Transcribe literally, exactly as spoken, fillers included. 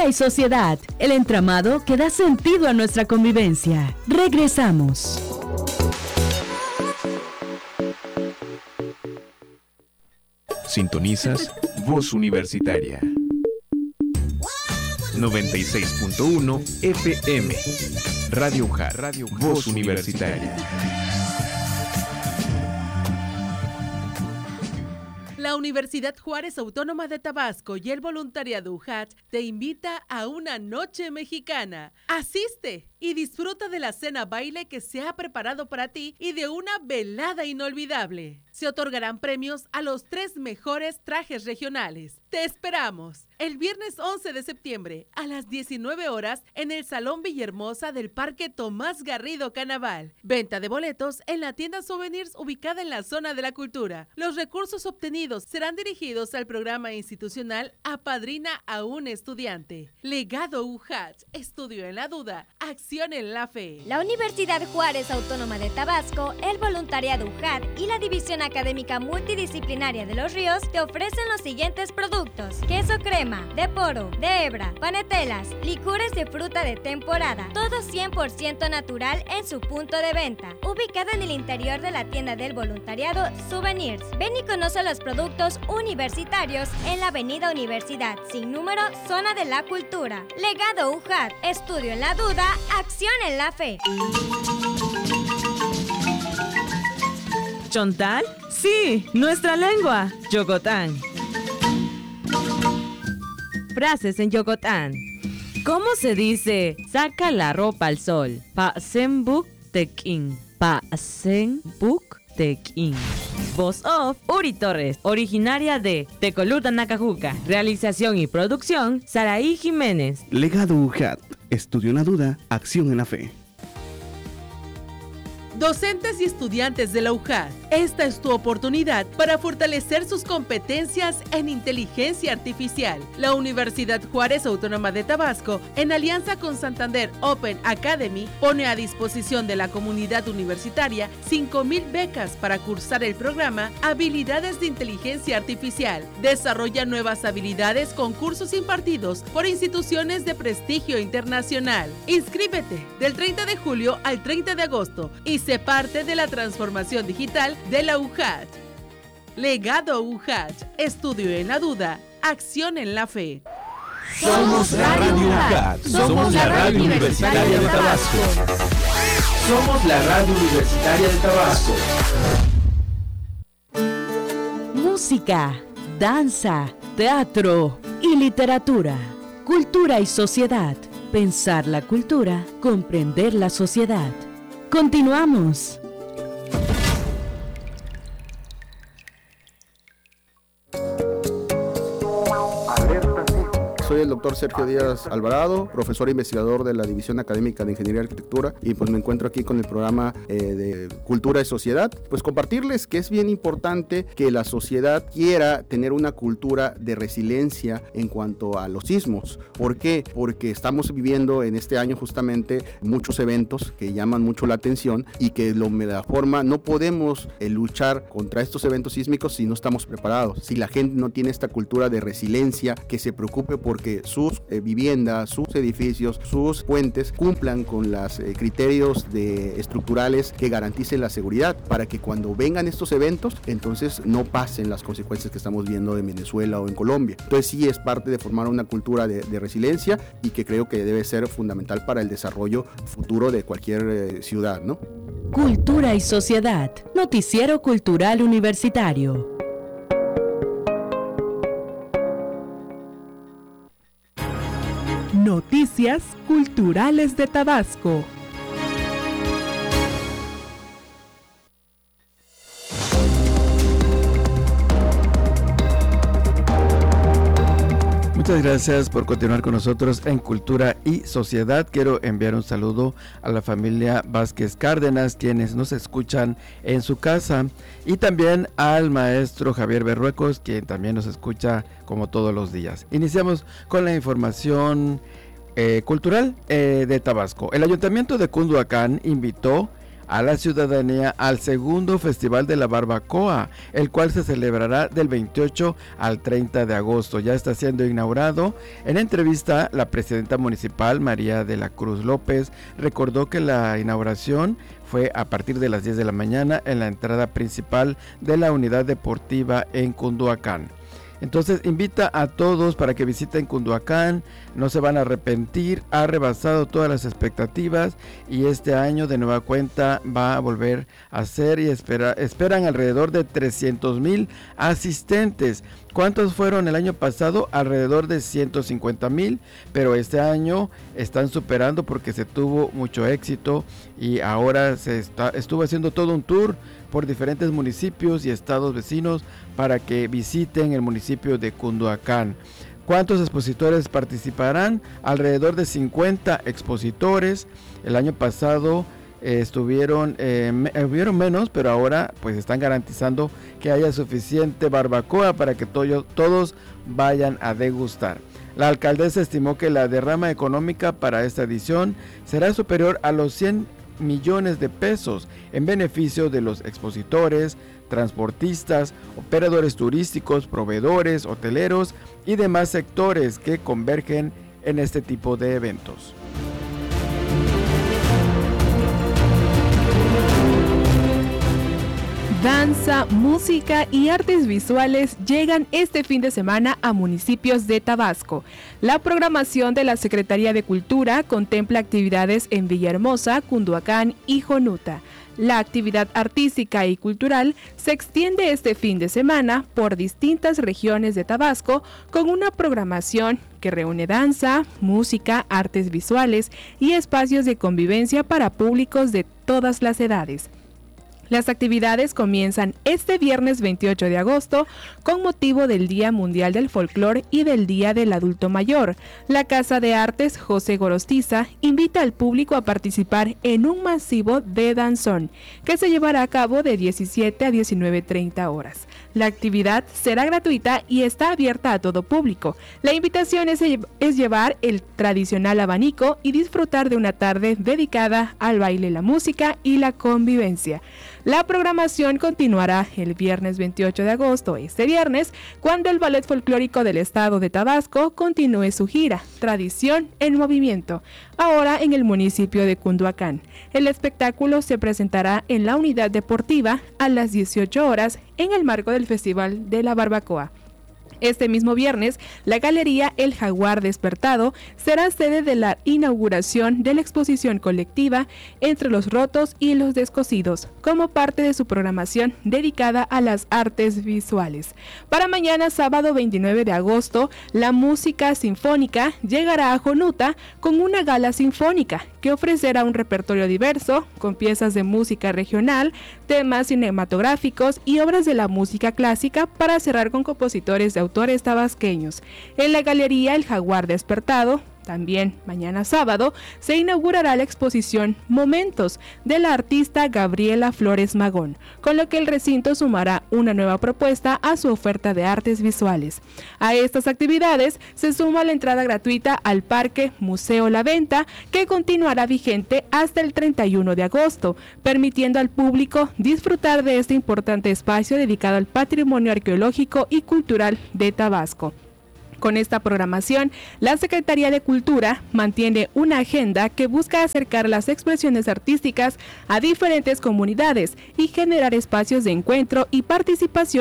Cultura y sociedad, el entramado que da sentido a nuestra convivencia. Regresamos. Sintonizas Voz Universitaria noventa y seis punto uno F M. Radio U J A T, Radio Voz Universitaria. La Universidad Juárez Autónoma de Tabasco y el voluntariado U J A T te invita a una noche mexicana. Asiste y disfruta de la cena baile que se ha preparado para ti y de una velada inolvidable. Se otorgarán premios a los tres mejores trajes regionales. Te esperamos el viernes once de septiembre a las diecinueve horas en el Salón Villahermosa del Parque Tomás Garrido Canaval. Venta de boletos en la tienda Souvenirs ubicada en la zona de la cultura. Los recursos obtenidos serán dirigidos al programa institucional Apadrina a un estudiante. Legado U J A T, estudio en la duda, acción en la fe. La Universidad Juárez Autónoma de Tabasco, el voluntariado U J A T y la División Académica Multidisciplinaria de Los Ríos te ofrecen los siguientes productos: queso crema, de poro, de hebra, panetelas, licores de fruta de temporada, todo cien por ciento natural en su punto de venta, ubicado en el interior de la tienda del voluntariado Souvenirs. Ven y conoce los productos universitarios en la Avenida Universidad, sin número, Zona de la Cultura. Legado U J A T, estudio en la duda, acción en la fe. ¿Chontal? Sí, nuestra lengua. Yogotán. Frases en Yogotán. ¿Cómo se dice saca la ropa al sol? Pasembuk tekin. Pasembuk tekin. Voz off, Uri Torres, originaria de Tecoluta, Nacajuca. Realización y producción, Saraí Jiménez. Legado U J A T, estudio en la duda, acción en la fe. Docentes y estudiantes de la U J A T, esta es tu oportunidad para fortalecer sus competencias en inteligencia artificial. La Universidad Juárez Autónoma de Tabasco, en alianza con Santander Open Academy, pone a disposición de la comunidad universitaria cinco mil becas para cursar el programa Habilidades de Inteligencia Artificial. Desarrolla nuevas habilidades con cursos impartidos por instituciones de prestigio internacional. Inscríbete del treinta de julio al treinta de agosto y se parte de la transformación digital de la U J A T. Legado U J A T, estudio en la duda, acción en la fe. Somos la Radio U J A T, somos la Radio Universitaria de Tabasco. Somos la Radio Universitaria de Tabasco. Música, danza, teatro y literatura. Cultura y sociedad. Pensar la cultura, comprender la sociedad. Continuamos. Soy el doctor Sergio Díaz Alvarado, profesor e investigador de la División Académica de Ingeniería y Arquitectura, y pues me encuentro aquí con el programa eh, de Cultura y Sociedad. Pues compartirles que es bien importante que la sociedad quiera tener una cultura de resiliencia en cuanto a los sismos. ¿Por qué? Porque estamos viviendo en este año justamente muchos eventos que llaman mucho la atención y que lo, de la forma no podemos eh, luchar contra estos eventos sísmicos si no estamos preparados, si la gente no tiene esta cultura de resiliencia, que se preocupe por que sus eh, viviendas, sus edificios, sus puentes cumplan con los eh, criterios de, estructurales que garanticen la seguridad, para que cuando vengan estos eventos, entonces no pasen las consecuencias que estamos viendo en Venezuela o en Colombia. Entonces sí es parte de formar una cultura de, de resiliencia, y que creo que debe ser fundamental para el desarrollo futuro de cualquier eh, ciudad, ¿no? Cultura y sociedad. Noticiero Cultural Universitario. Noticias culturales de Tabasco. Muchas gracias por continuar con nosotros en Cultura y Sociedad. Quiero enviar un saludo a la familia Vázquez Cárdenas, quienes nos escuchan en su casa, y también al maestro Javier Berruecos, quien también nos escucha como todos los días. Iniciamos con la información eh, cultural eh, de Tabasco. El Ayuntamiento de Cunduacán invitó a la ciudadanía al segundo Festival de la Barbacoa, el cual se celebrará del veintiocho al treinta de agosto. Ya está siendo inaugurado. En entrevista, la presidenta municipal, María de la Cruz López, recordó que la inauguración fue a partir de las diez de la mañana en la entrada principal de la unidad deportiva en Cunduacán. Entonces invita a todos para que visiten Cunduacán, no se van a arrepentir, ha rebasado todas las expectativas y este año de nueva cuenta va a volver a ser y espera, esperan alrededor de trescientos mil asistentes. ¿Cuántos fueron el año pasado? Alrededor de ciento cincuenta mil, pero este año están superando porque se tuvo mucho éxito y ahora se está, estuvo haciendo todo un tour por diferentes municipios y estados vecinos para que visiten el municipio de Cunduacán. ¿Cuántos expositores participarán? Alrededor de cincuenta expositores. El año pasado eh, estuvieron eh, me, hubieron menos, pero ahora pues están garantizando que haya suficiente barbacoa para que to- todos vayan a degustar. La alcaldesa estimó que la derrama económica para esta edición será superior a los cien millones de pesos en beneficio de los expositores, transportistas, operadores turísticos, proveedores, hoteleros y demás sectores que convergen en este tipo de eventos. Danza, música y artes visuales llegan este fin de semana a municipios de Tabasco. La programación de la Secretaría de Cultura contempla actividades en Villahermosa, Cunduacán y Jonuta. La actividad artística y cultural se extiende este fin de semana por distintas regiones de Tabasco con una programación que reúne danza, música, artes visuales y espacios de convivencia para públicos de todas las edades. Las actividades comienzan este viernes veintiocho de agosto con motivo del Día Mundial del Folclor y del Día del Adulto Mayor. La Casa de Artes José Gorostiza invita al público a participar en un masivo de danzón que se llevará a cabo de diecisiete a diecinueve treinta horas. La actividad será gratuita y está abierta a todo público. La invitación es, es llevar el tradicional abanico y disfrutar de una tarde dedicada al baile, la música y la convivencia. La programación continuará el viernes veintiocho de agosto, este viernes, cuando el Ballet Folclórico del Estado de Tabasco continúe su gira, Tradición en Movimiento, ahora en el municipio de Cunduacán. El espectáculo se presentará en la unidad deportiva a las dieciocho horas en el marco del Festival de la Barbacoa. Este mismo viernes, la Galería El Jaguar Despertado será sede de la inauguración de la exposición colectiva Entre los Rotos y los Descosidos, como parte de su programación dedicada a las artes visuales. Para mañana, sábado veintinueve de agosto, la música sinfónica llegará a Jonuta con una gala sinfónica que ofrecerá un repertorio diverso con piezas de música regional, temas cinematográficos y obras de la música clásica para cerrar con compositores de autores tabasqueños. En la Galería El Jaguar Despertado, también mañana sábado, se inaugurará la exposición Momentos de la artista Gabriela Flores Magón, con lo que el recinto sumará una nueva propuesta a su oferta de artes visuales. A estas actividades se suma la entrada gratuita al Parque Museo La Venta, que continuará vigente hasta el treinta y uno de agosto, permitiendo al público disfrutar de este importante espacio dedicado al patrimonio arqueológico y cultural de Tabasco. Con esta programación, la Secretaría de Cultura mantiene una agenda que busca acercar las expresiones artísticas a diferentes comunidades y generar espacios de encuentro y participación